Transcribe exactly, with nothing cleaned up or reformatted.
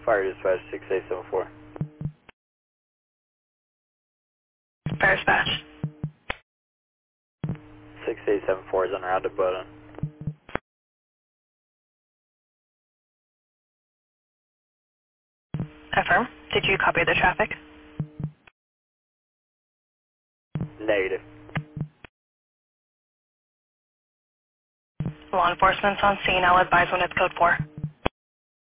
Fire dispatch six eight seven four. Fire dispatch. six eight seven four is on route to Bowdoin. Affirm. Did you copy the traffic? Negative. Law enforcement's on scene. I'll advise when it's code four.